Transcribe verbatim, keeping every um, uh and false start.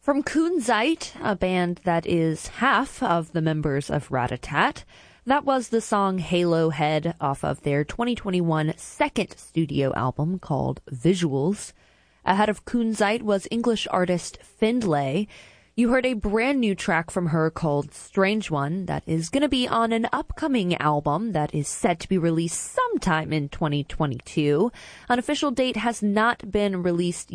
From Kunzite, a band that is half of the members of Rat-a-Tat, that was the song Halo Head off of their twenty twenty-one second studio album called Visuals. Ahead of Kunzite was English artist Findlay. You heard a brand new track from her called Strange One that is going to be on an upcoming album that is set to be released sometime in twenty twenty-two. An official date has not been released